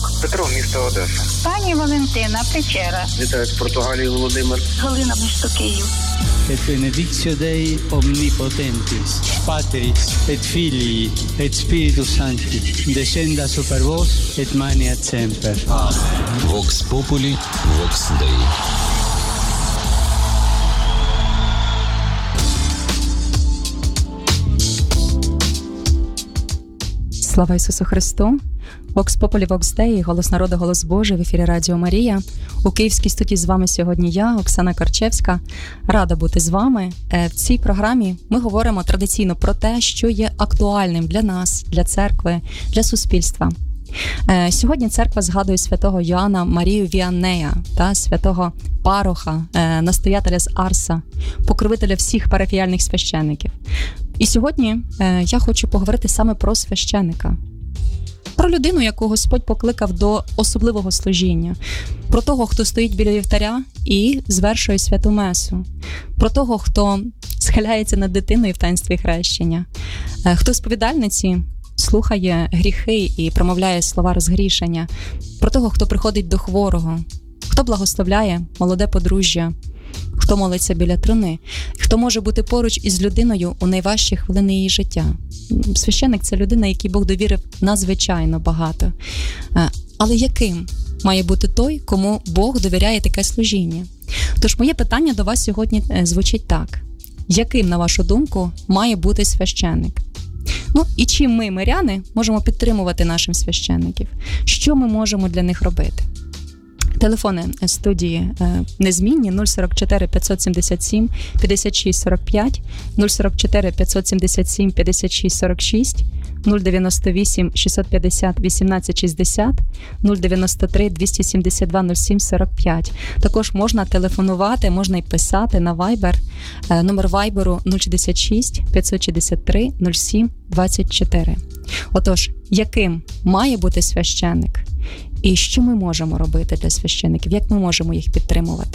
Так. Петро, місто Одеса. Пані Валентина, Печера. Вітаю з Португалії, Володимир. Галина, місто Київ. Et benedictio Dei omnipotentis, Patris et Filii et Spiritus Sancti, descenda super vos et maniat semper. Amen. Vox Populi, Vox Dei. Слава Ісусу Христу! Vox Populi, Vox Dei, голос народу, голос Божий в ефірі Радіо Марія. У Київській студії з вами сьогодні я, Оксана Корчевська. Рада бути з вами. В цій програмі ми говоримо традиційно про те, що є актуальним для нас, для церкви, для суспільства. Сьогодні церква згадує святого Йоанна Марію Віаннея, святого пароха, настоятеля з Арса, покровителя всіх парафіяльних священиків. І сьогодні я хочу поговорити саме про священика. Про людину, яку Господь покликав до особливого служіння. Про того, хто стоїть біля вівтаря і звершує святу месу. Про того, хто схиляється над дитиною в таїнстві хрещення. Хто сповідальниці слухає гріхи і промовляє слова розгрішення. Про того, хто приходить до хворого. Хто благословляє молоде подружжя. Хто молиться біля труни. Хто може бути поруч із людиною у найважчі хвилини її життя. Священик – це людина, якій Бог довірив надзвичайно багато. Але яким має бути той, кому Бог довіряє таке служіння? Тож моє питання до вас сьогодні звучить так. Яким, на вашу думку, має бути священик? І чим ми, миряни, можемо підтримувати наших священиків? Що ми можемо для них робити? Телефони студії незмінні 044 577 56 45, 044 577 56 46, 098 650 18 60, 093 272 07 45. Також можна телефонувати, можна й писати на Viber. Номер Вайберу 066 563 07 24. Отож, яким має бути священник? І що ми можемо робити для священиків? Як ми можемо їх підтримувати?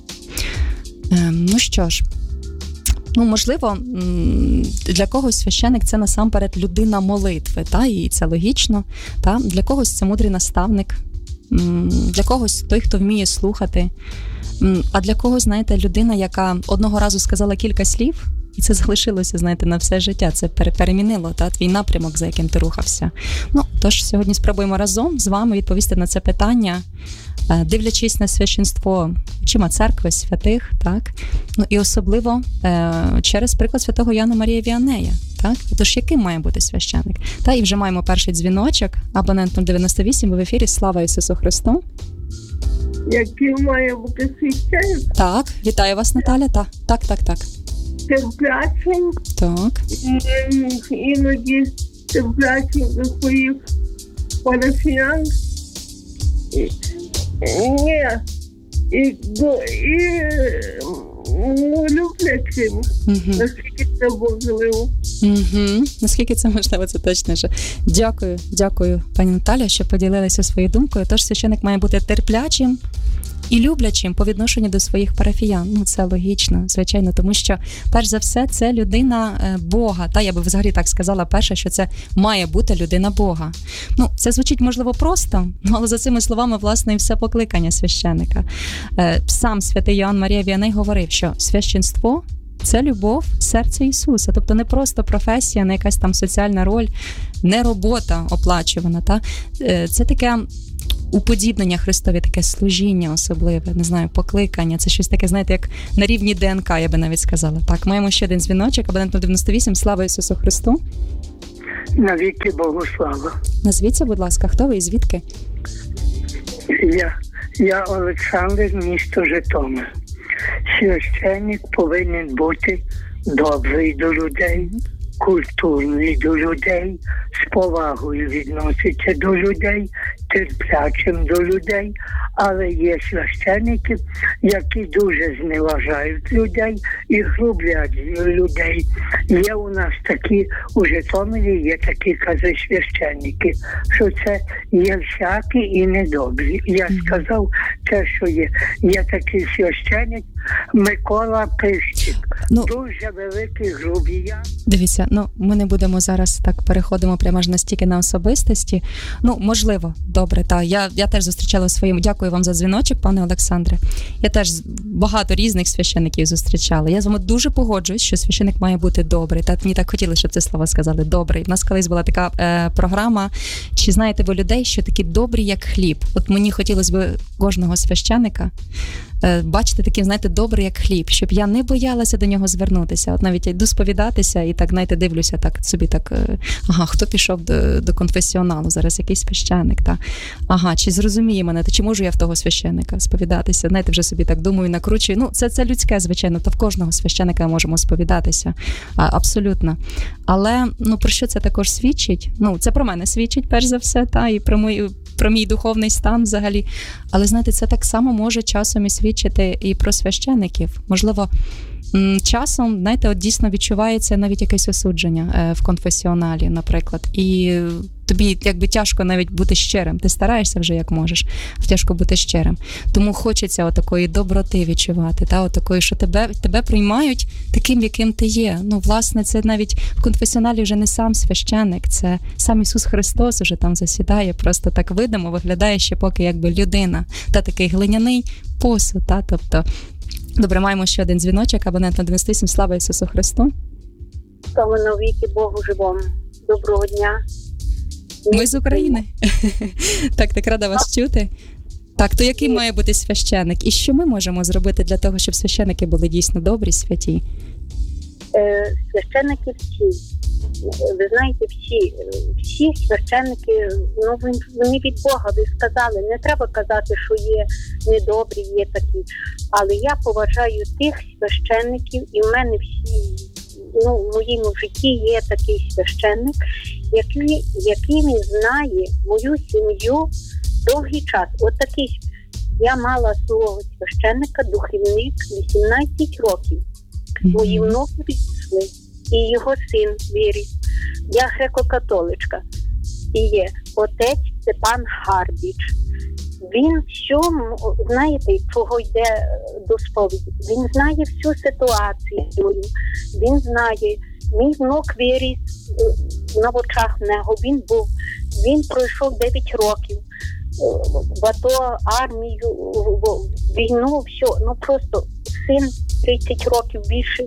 Що ж, можливо, для когось священик – це насамперед людина молитви, і це логічно. Для когось це мудрий наставник, для когось той, хто вміє слухати. А для когось, знаєте, людина, яка одного разу сказала кілька слів, і це залишилося, на все життя. Це перемінило твій напрямок, за яким ти рухався. Тож сьогодні спробуємо разом з вами відповісти на це питання, дивлячись на священство очима церкви, святих, і особливо через приклад святого Йоанна Марія Віаннея. Тож яким має бути священик? І вже маємо перший дзвіночок, абонент 098, ви в ефірі. Слава Ісусу Христу! Яким має бути священик? Так, вітаю вас, Наталя. Так. Терплячим. Так. Іноді терплячим до своїх парафіян. Люблячим. Наскільки це можливо. Наскільки це можливо, це точно. Дякую, пані Наталя, що поділилися своєю думкою. Тож священик має бути терплячим і люблячим по відношенню до своїх парафіян. Це логічно, звичайно, тому що, перш за все, це людина Бога. Я би взагалі так сказала перше, що це має бути людина Бога. Це звучить, можливо, просто, але за цими словами, власне, і все покликання священика. Сам святий Йоанн Марія Віанней говорив, що священство – це любов серця Ісуса. Тобто не просто професія, не якась там соціальна роль, не робота оплачувана. Це таке уподібнення Христові, таке служіння особливе, не знаю, покликання. Це щось таке, знаєте, як на рівні ДНК, я би навіть сказала. Так, маємо ще один дзвіночок, абонент 98. Слава Ісусу Христу! Навіки Богу слава! Назвіться, будь ласка, хто ви і звідки? Я Олександр, місто Житомир. Священник повинен бути добрий до людей, культурний до людей, з повагою відноситься до людей, терплячим до людей, але є священники, які дуже зневажають людей і грублять людей. Є у нас такі, у Житомирі є такі, каже, священники, що це є всякі і недобрі. Я сказав те, що є. Є такий священик, Микола Пищик. Ну, Дуже великий грубіян. дивіться, ми не будемо зараз так переходимо прямо ж настільки на особистості. Можливо, добре, я теж зустрічала своїм. Дякую вам за дзвіночок, пане Олександре. Я теж багато різних священиків зустрічала. Я з вами дуже погоджуюсь, що священик має бути добрий. Мені так хотіли, щоб це слово сказали, добрий. У нас колись була така програма, чи знаєте ви людей, що такі добрі, як хліб. От мені хотілося б кожного священика бачити таким, знаєте, добрий, як хліб, щоб я не боялася до нього звернутися. От навіть я йду сповідатися і так, знаєте, дивлюся так собі так, хто пішов до конфесіоналу, зараз якийсь священик, чи зрозуміє мене, чи можу я в того священика сповідатися, знаєте, вже собі так думаю, накручую. Це людське, звичайно, то в кожного священика можемо сповідатися, абсолютно. Але, про що це також свідчить? Це про мене свідчить, перш за все, і про мій духовний стан взагалі. Але, знаєте, це так само може часом і свідчити і про священиків. Можливо, часом, знаєте, от дійсно відчувається навіть якесь осудження в конфесіоналі, наприклад. І тобі якби тяжко навіть бути щирим. Ти стараєшся вже як можеш, а тяжко бути щирим. Тому хочеться отакої доброти відчувати, отакої, що тебе приймають таким, яким ти є. Власне, це навіть в конфесіоналі вже не сам священик, це сам Ісус Христос уже там засідає, просто так видимо, виглядає ще поки якби людина, такий глиняний посуд, тобто. Добре, маємо ще один дзвіночок, абонент на 98. Слава Ісусу Христу. Слава навіки Богу живому. Доброго дня. Ми з України. Так рада вас чути. Так, то який має бути священик? І що ми можемо зробити для того, щоб священики були дійсно добрі, святі? Священики всі. Ви знаєте, всі священники, вони від Бога, ви сказали. Не треба казати, що є недобрі, є такі. Але я поважаю тих священників, і в мене в моєму житті є такий священник, який він знає мою сім'ю довгий час. От такий. Я мала свого священника, духовник, 18 років. Мої внуки відійшли, і його син вірить. Я греко-католичка. І є отець Степан Гарбіч. Він всьому, знаєте, чого йде до сповіді. Він знає всю ситуацію. Він знає, мій внук виріс на очах нього. Він пройшов 9 років в АТО, армію, війну, все. Просто син 30 років більше.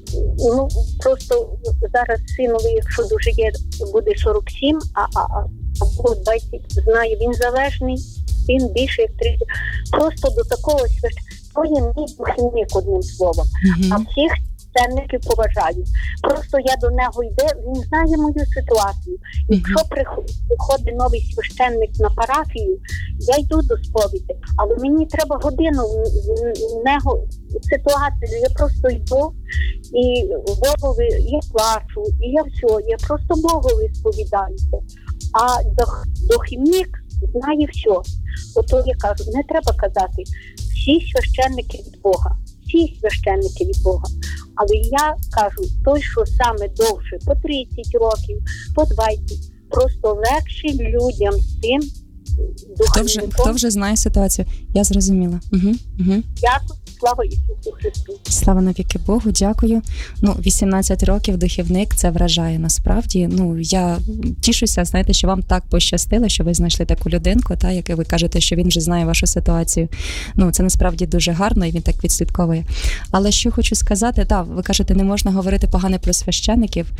Просто зараз синові, якщо дуже є, буде 47, а 20, знає, він залежний, він більше як 30. Просто до такого то є мій духовник, одним словом. А всіх священників поважаю. Просто я до нього йду, він знає мою ситуацію. Якщо приходить новий священник на парафію, я йду до сповіді, але мені треба годину в нього ситуацію. Я просто йду і Богові, я плачу, і я все, я просто Богові сповідаюся. А духовник знає все. Ото я кажу, не треба казати, всі священники від Бога. Всі священники від Бога. Але я кажу, той, що саме довше, по 30 років, по 20, просто легше людям з тим духовником. Хто вже знає ситуацію? Я зрозуміла. Дякую. Слава Ісусу Христу. Слава навіки Богу, дякую. 18 років духівник, це вражає насправді. Я тішуся, знаєте, що вам так пощастило, що ви знайшли таку людинку, як ви кажете, що він вже знає вашу ситуацію. Це насправді дуже гарно, і він так відслідковує. Але що хочу сказати, ви кажете, не можна говорити погане про священиків.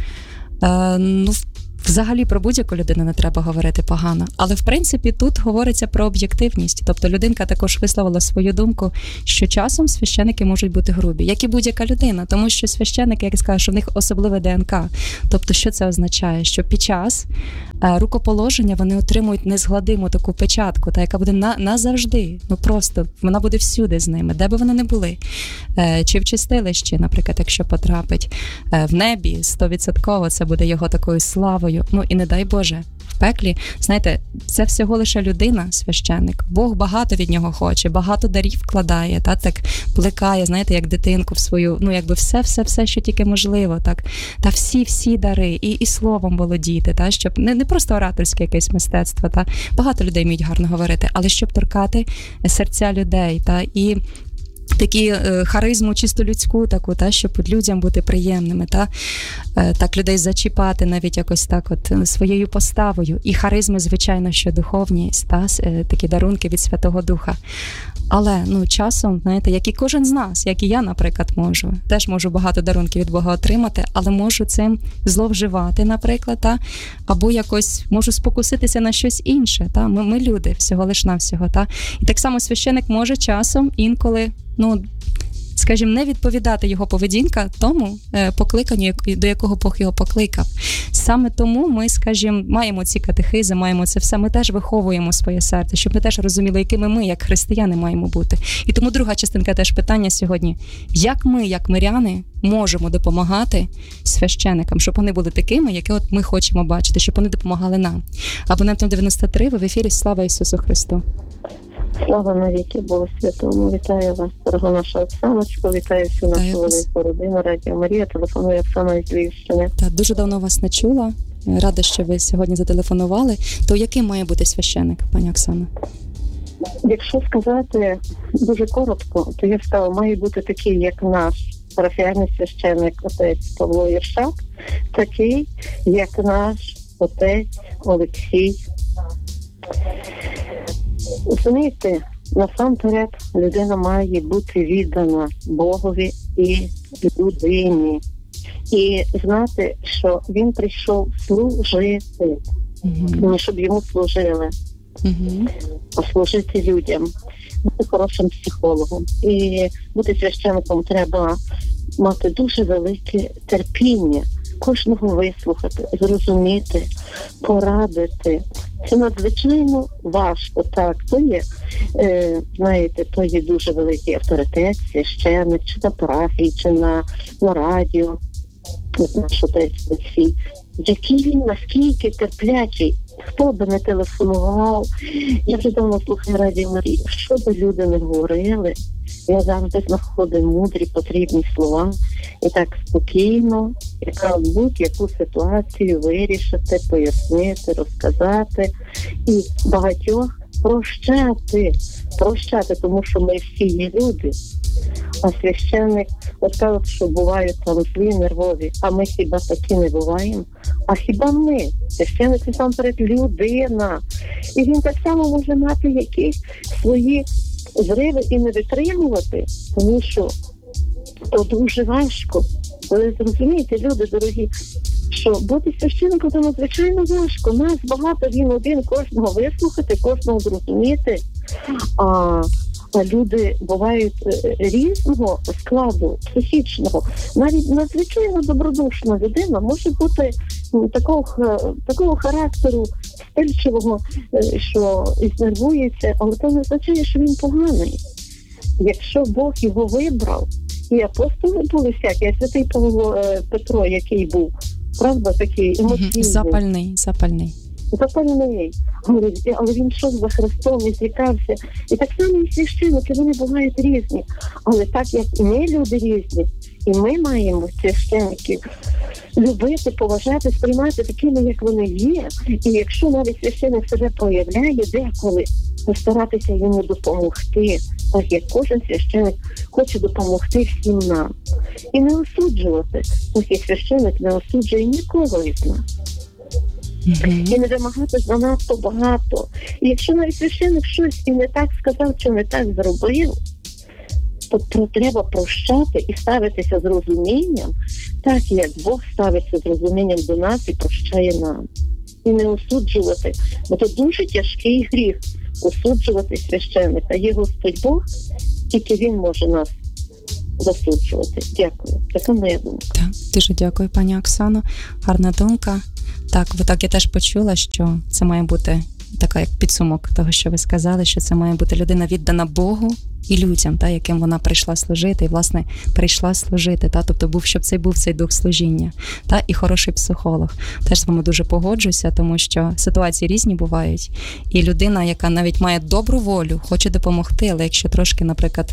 Взагалі про будь-яку людину не треба говорити погано. Але, в принципі, тут говориться про об'єктивність. Тобто людинка також висловила свою думку, що часом священики можуть бути грубі, як і будь-яка людина. Тому що священики, як я скажу, що в них особливе ДНК. Тобто, що це означає? Що під час рукоположення вони отримують незгладиму таку печатку, яка буде назавжди. Просто вона буде всюди з ними, де би вони не були. Чи в чистилищі, наприклад, якщо потрапить в небі, 100% це буде його такою славою. І не дай Боже, в пеклі, знаєте, це всього лише людина, священник. Бог багато від нього хоче, багато дарів вкладає, так плекає, знаєте, як дитинку в свою, якби все, що тільки можливо, так. Та всі дари, і словом володіти, щоб не просто ораторське якесь мистецтво, багато людей вміють гарно говорити, але щоб торкати серця людей, і такі харизму чисто людську таку, та, щоб людям бути приємними, та, так людей зачіпати навіть якось так от своєю поставою. І харизми, звичайно, що духовність, та, такі дарунки від Святого Духа. Але, часом, знаєте, як і кожен з нас, як і я, наприклад, теж можу багато дарунків від Бога отримати, але можу цим зловживати, наприклад, та, або якось можу спокуситися на щось інше, та, ми люди, всього лиш навсього, та. І так само священик може часом інколи, скажімо, не відповідати його поведінка тому покликанню, до якого Бог його покликав. Саме тому ми, скажімо, маємо ці катехизи, маємо це все, ми теж виховуємо своє серце, щоб ми теж розуміли, якими ми, як християни, маємо бути. І тому друга частинка теж питання сьогодні. Як ми, як миряни, можемо допомагати священикам, щоб вони були такими, які от ми хочемо бачити, щоб вони допомагали нам. Абонентом 93, ви в ефірі. Слава Ісусу Христу! Слава навіки Богу Святому. Вітаю вас, дорога наша Оксаночко, вітаю всю нашу велику родину Радіо Марія. Телефонує Оксана із Львівщини. Так, дуже давно вас не чула. Рада, що ви сьогодні зателефонували. То яким має бути священик, пані Оксана? Якщо сказати дуже коротко, то я скажу, має бути такий, як наш парафіальний священик отець Павло Єршак, такий, як наш отець Олексій. Розумієте, насамперед людина має бути віддана Богові і людині. І знати, що він прийшов служити, не щоб йому служили, а служити людям, бути хорошим психологом. І бути священником треба мати дуже велике терпіння, кожного вислухати, зрозуміти, порадити. Це надзвичайно важко, так. То є, знаєте, то є дуже великий авторитет, священник, чи на парафії, чи на радіо, наш отець Олексій. Який він, наскільки терплячий, хто би не телефонував. Я вже давно слухаю Радіо Марію, що би люди не говорили, я завжди знаходив мудрі, потрібні слова і так спокійно, яка будь-яку ситуацію вирішити, пояснити, розказати і багатьох прощати, тому що ми всі є люди. А священник, от кажуть, що бувають там злі, нервові, а ми хіба такі не буваємо? А хіба ми? Священник насамперед людина. І він так само може мати якісь свої зриви і не витримувати, тому що то дуже важко. Ви зрозумієте, люди дорогі, що бути священником це надзвичайно важко. Нас багато, він один, кожного вислухати, кожного зрозуміти. А люди бувають різного складу, психічного. Навіть надзвичайно добродушна людина може бути такого характеру стильчивого, що і знервується, але це не означає, що він поганий. Якщо Бог його вибрав, і апостоли були всякі, а святий Петро, який був, правда, такий емоційний. Запальний. Але він йшов за Христом, не злякався. І так само і священники, вони бувають різні. Але так, як і ми люди різні, і ми маємо священиків любити, поважати, сприймати такими, як вони є. І якщо навіть священик себе проявляє деколи, постаратися йому допомогти, так як кожен священик хоче допомогти всім нам. І не осуджувати, поки священик не осуджує нікого із нас. І не вимагати занадто багато. І якщо навіть священик щось і не так сказав, чи не так зробив, то треба прощати і ставитися з розумінням, так як Бог ставиться з розумінням до нас і прощає нам. І не осуджувати, бо це дуже тяжкий гріх осуджувати священника. Є Господь Бог, тільки Він може нас засуджувати. Дякую. Така моя думка. Так, дуже дякую, пані Оксано. Гарна думка. Так, я теж почула, що це має бути така як підсумок того, що ви сказали, що це має бути людина віддана Богу і людям, яким вона прийшла служити, і, власне, прийшла служити, тобто щоб це був цей дух служіння, і хороший психолог. Теж з вами дуже погоджуся, тому що ситуації різні бувають, і людина, яка навіть має добру волю, хоче допомогти, але якщо трошки, наприклад,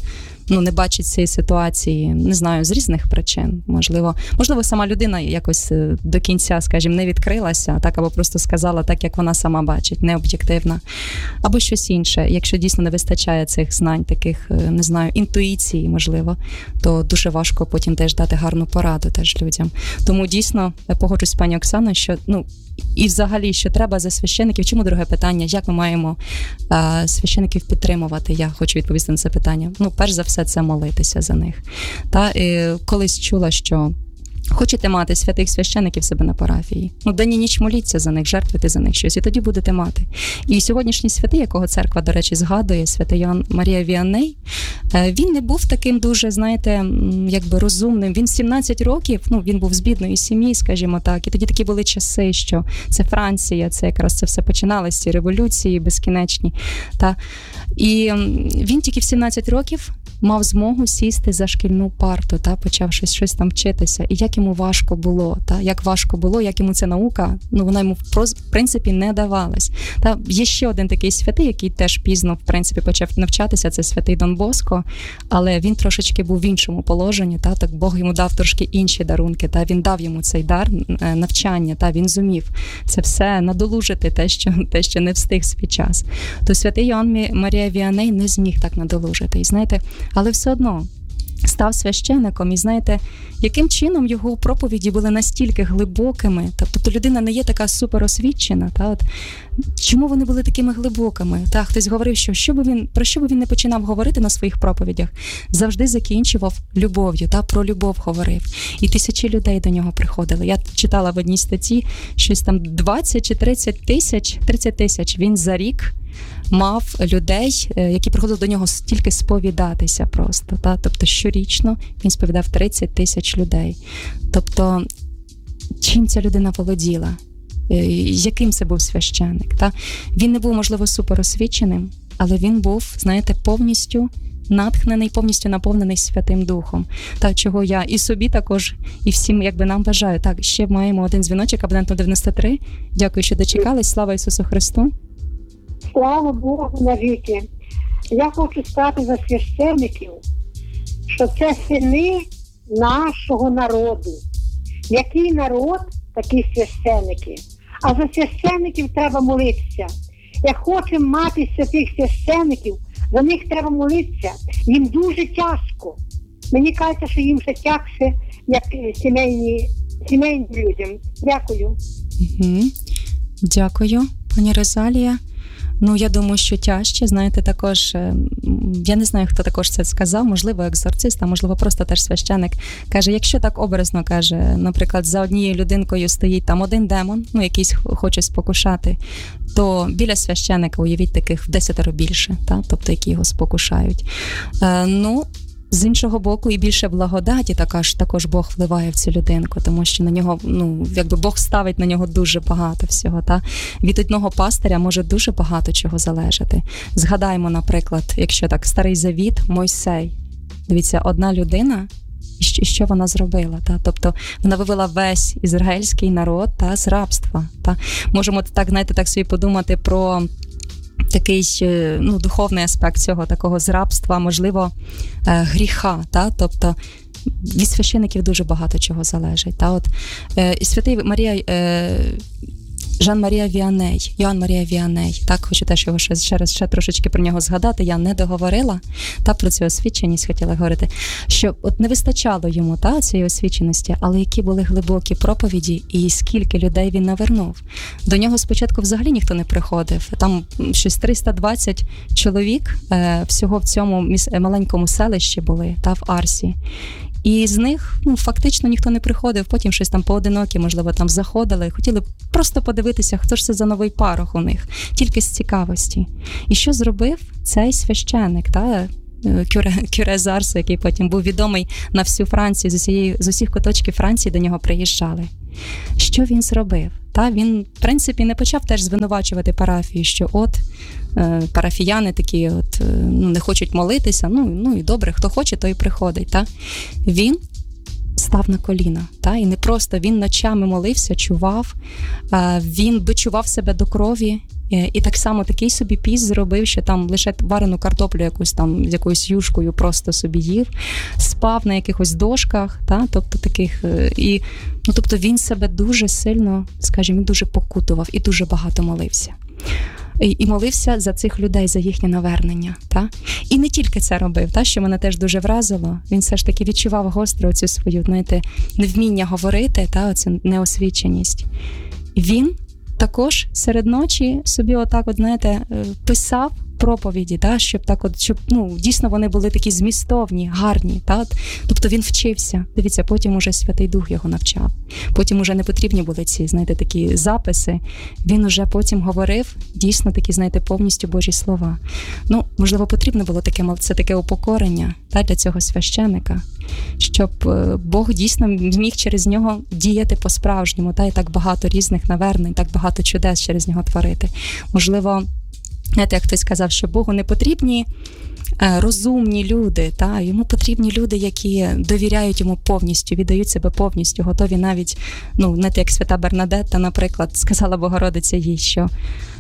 не бачить цієї ситуації, не знаю, з різних причин. Можливо, сама людина якось до кінця, скажімо, не відкрилася, так, або просто сказала так, як вона сама бачить, не об'єктивна. Або щось інше. Якщо дійсно не вистачає цих знань, таких, не знаю, інтуїції, можливо, то дуже важко потім теж дати гарну пораду теж людям. Тому дійсно погоджусь з пані Оксаною, що, і взагалі, що треба за священиків. Чому, друге питання, як ми маємо священиків підтримувати? Я хочу відповісти на це питання. Перш за все, це молитися за них. Колись чула, що хочете мати святих священиків себе на парафії? День і ніч моліться за них, жертвуйте за них щось, і тоді будете мати. І сьогоднішній святий, якого церква, до речі, згадує, святий Йоанн Марія Віаней, він не був таким дуже, знаєте, якби розумним. Він 17 років, він був з бідної сім'ї, скажімо так, і тоді такі були часи, що це Франція, це якраз це все починалося, ці революції безкінечні. І він тільки в 17 років мав змогу сісти за шкільну парту, почав щось там вчитися. І як йому важко було, як йому ця наука, вона йому, в принципі, не давалась. Є ще один такий святий, який теж пізно, в принципі, почав навчатися, це святий Дон Боско, але він трошечки був в іншому положенні, так Бог йому дав трошки інші дарунки, він дав йому цей дар навчання, він зумів це все надолужити, те, що не встиг свій час. То святий Йоанн Марія Віаней не зміг так надолужити. І знаєте, але все одно став священником, і знаєте, яким чином його проповіді були настільки глибокими, тобто людина не є така суперосвічена, чому вони були такими глибокими? Хтось говорив, що про що би він не починав говорити на своїх проповідях, завжди закінчував любов'ю, про любов говорив. І тисячі людей до нього приходили. Я читала в одній статті, щось там 20 чи 30 тисяч він за рік мав людей, які приходили до нього тільки сповідатися просто. Тобто щорічно він сповідав 30 тисяч людей. Тобто, чим ця людина володіла? Яким це був священник? Він не був, можливо, суперосвіченим, але він був, знаєте, повністю натхнений, повністю наповнений Святим Духом. Чого я і собі також, і всім нам бажаю. Ще маємо один дзвіночок, абонент 93. Дякую, що дочекались. Слава Ісусу Христу! Слава Богу навіки. Я хочу сказати за священиків, що це сини нашого народу. Який народ, такі священики. А за священиків треба молитися. Як хочемо мати святих священиків, за них треба молитися. Їм дуже тяжко. Мені кажеться, що їм ще тягше, як сімейні людям. Дякую. Дякую, пані Розалія. Я думаю, що тяжче, знаєте, також, я не знаю, хто також це сказав, можливо, екзорцист, а можливо, просто теж священик, каже, якщо так образно, каже, наприклад, за однією людинкою стоїть там один демон, якийсь хоче спокушати, то біля священика, уявіть, таких в 10 більше, тобто, які його спокушають. З іншого боку, і більше благодаті також Бог вливає в цю людинку, тому що на нього, Бог ставить на нього дуже багато всього. Від одного пастиря може дуже багато чого залежати. Згадаємо, наприклад, якщо так, Старий Завіт, Мойсей. Дивіться, одна людина, і що вона зробила? Тобто, вона вивела весь ізраїльський народ з рабства. Можемо так собі подумати про такий духовний аспект цього такого з рабства, можливо, гріха. Тобто від священиків дуже багато чого залежить. І святий Йоанн Марія Віаней, хочу теж його ще трошечки про нього згадати, я не договорила, про цю освіченість хотіла говорити, що не вистачало йому цієї освіченості, але які були глибокі проповіді і скільки людей він навернув. До нього спочатку взагалі ніхто не приходив, там щось 320 чоловік всього в цьому маленькому селищі були, в Арсі. І з них фактично ніхто не приходив, потім щось там поодинокі, можливо, там заходили, хотіли просто подивитися, хто ж це за новий парох у них, тільки з цікавості. І що зробив цей священник, Кюре з Арсу, який потім був відомий на всю Францію, з усіх куточків Франції до нього приїжджали. Що він зробив? Він, в принципі, не почав теж звинувачувати парафію, що парафіяни такі не хочуть молитися, і добре, хто хоче, той і приходить. Він став на коліна. Та? І не просто він ночами молився, чував, він дочував себе до крові, і так само такий собі піст зробив, що там лише варену картоплю якусь там з якоюсь юшкою просто собі їв, спав на якихось дошках, та? Тобто таких, і, ну, тобто він себе дуже сильно, скажімо, дуже покутував і дуже багато молився. І молився за цих людей, за їхнє навернення. Та? І не тільки це робив, та, що мене теж дуже вразило. Він все ж таки відчував гостро цю свою, знаєте, невміння говорити, та, оцю неосвіченість. Він також серед ночі собі отак, от, знаєте, писав проповіді, та, щоб так от, щоб, ну, дійсно вони були такі змістовні, гарні, та? Тобто він вчився. Дивіться, потім уже Святий Дух його навчав. Потім уже не потрібні були ці, знаєте, такі записи. Він уже потім говорив дійсно такі, знаєте, повністю Божі слова. Ну, можливо, потрібно було таке упокорення, та, для цього священика, щоб Бог дійсно міг через нього діяти по-справжньому, та, і так багато різних навернень, так багато чудес через нього творити. Можливо, знаєте, як хтось сказав, що Богу не потрібні розумні люди, та? Йому потрібні люди, які довіряють йому повністю, віддають себе повністю, готові навіть, ну, знаєте, як свята Бернадетта, наприклад, сказала Богородиця їй, що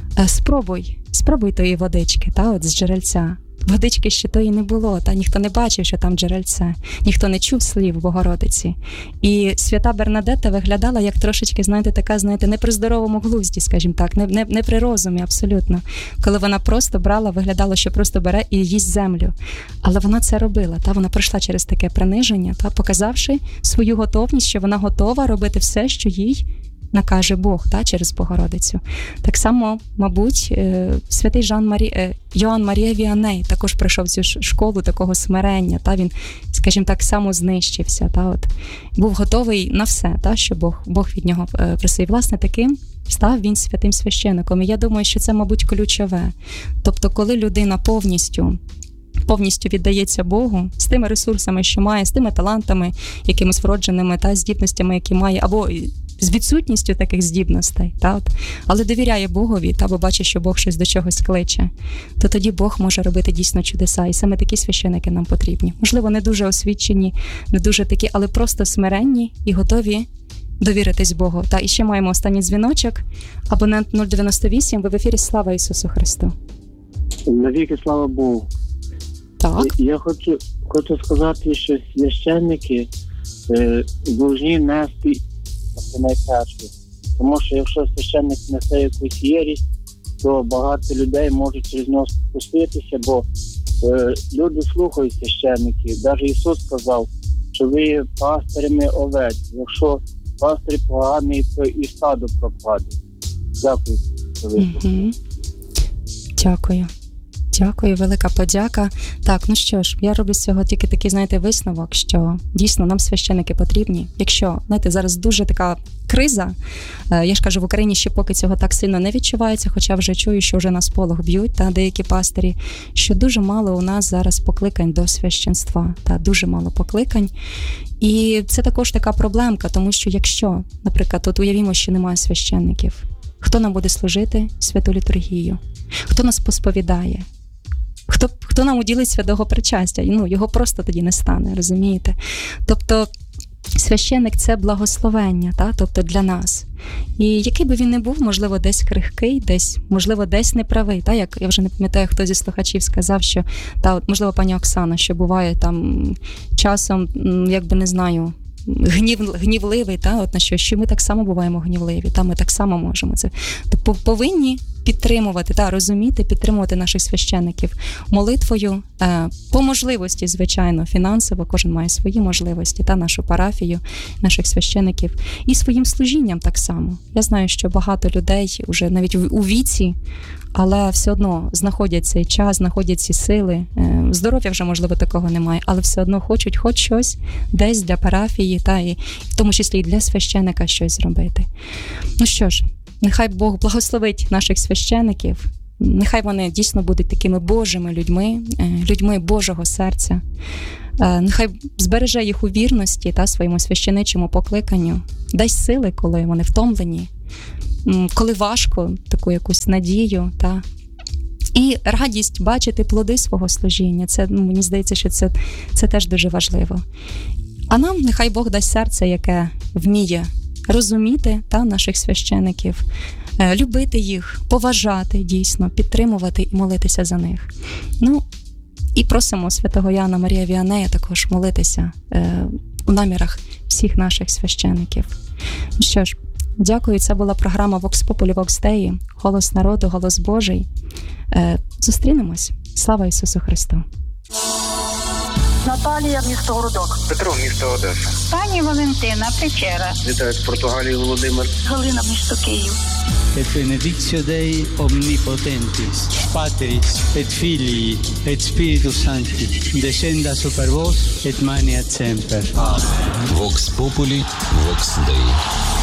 спробуй тої водички, та, от з джерельця. Водички ще тої не було, та ніхто не бачив, що там джерельце, ніхто не чув слів Богородиці. І свята Бернадетта виглядала як трошечки, знаєте, така, знаєте, не при здоровому глузді, скажімо так, не при розумі абсолютно. Коли вона просто брала, виглядало, що просто бере і їсть землю. Але вона це робила, та вона пройшла через таке приниження, та показавши свою готовність, що вона готова робити все, що їй накаже Бог, та, через Богородицю. Так само, мабуть, святий Йоанн Марія Віаней також пройшов цю школу такого смирення, та, він, скажімо так, самознищився, та, от, був готовий на все, та, що Бог від нього просив. Власне, таким став він святим священником. І я думаю, що це, мабуть, ключове. Тобто, коли людина повністю віддається Богу з тими ресурсами, що має, з тими талантами, якимись вродженими, та, здібностями, які має, або з відсутністю таких здібностей, та, от, але довіряє Богові, та, бо бачить, що Бог щось до чогось кличе, то тоді Бог може робити дійсно чудеса. І саме такі священики нам потрібні. Можливо, не дуже освічені, не дуже такі, але просто смиренні і готові довіритись Богу. Та, і ще маємо останній дзвіночок. Абонент 098, ви в ефірі. Слава Ісусу Христу. Навіки слава Богу. Так. Я хочу сказати, що священники повинні нести найперше. Тому що якщо священник несе якусь єресь, то багато людей можуть через нього спуститися, бо люди слухають священників. Навіть Ісус сказав, що ви є пастирями овець. Якщо пастир поганий, то і стадо пропаде. Дякую. Дякую, велика подяка. Так, ну що ж, я роблю з цього тільки такий, знаєте, висновок, що дійсно нам священики потрібні. Якщо, знаєте, зараз дуже така криза, я ж кажу, в Україні ще поки цього так сильно не відчувається, хоча вже чую, що вже на сполох б'ють, та, деякі пастирі, що дуже мало у нас зараз покликань до священства, та, дуже мало покликань. І це також така проблемка, тому що якщо, наприклад, от уявімо, що немає священників, хто нам буде служити святу літургію? Хто нас посповідає? Хто нам уділить святого причастя? Ну, його просто тоді не стане, розумієте? Тобто священник – це благословення, та? Тобто для нас. І який би він не був, можливо, десь крихкий, можливо, десь неправий. Та? Як я вже не пам'ятаю, хто зі слухачів сказав, що, та, от, можливо, пані Оксана, що буває там часом, якби не знаю, гнівливий, та, от на що ми так само буваємо гнівливі, та, ми так само можемо це. Тобто повинні підтримувати, та, розуміти, підтримувати наших священиків молитвою, по можливості, звичайно, фінансово, кожен має свої можливості, та, нашу парафію, наших священиків, і своїм служінням так само. Я знаю, що багато людей вже навіть у віці, але все одно знаходять цей час, знаходять ці сили. Здоров'я вже, можливо, такого немає, але все одно хочуть хоч щось десь для парафії, та, і в тому числі і для священика щось зробити. Ну що ж, нехай Бог благословить наших священиків, нехай вони дійсно будуть такими Божими людьми Божого серця. Нехай збереже їх у вірності, та, своєму священичому покликанню, дасть сили, коли вони втомлені, коли важко, таку якусь надію, та, і радість бачити плоди свого служіння. Це, мені здається, що це теж дуже важливо. А нам нехай Бог дасть серце, яке вміє розуміти наших священиків, любити їх, поважати дійсно, підтримувати і молитися за них. Ну, і просимо святого Яна Марія Віанея також молитися у намірах всіх наших священиків. Ну що ж, дякую, це була програма Vox Populi Vox Dei, Голос народу, Голос Божий. Зустрінемось. Слава Ісусу Христу! Наталія, місто Городок. Петро, місто Одеса. Пані Валентина, Печера. Вітаю з Португалії Володимир. Галина, місто Київ. Et benedictio Dei omnipotentis, Patris et Filii et Spiritus Sancti, descenda super vos et maneat semper. Vox Populi, Vox Dei.